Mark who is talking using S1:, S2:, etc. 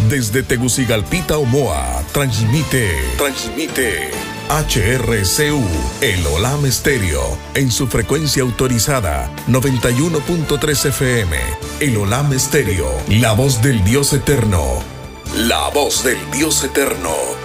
S1: Desde Tegucigalpita, Omoa, transmite HRCU, el Olam Estéreo, en su frecuencia autorizada, 91.3 FM. El Olam Estéreo, la voz del Dios eterno. La voz del Dios eterno.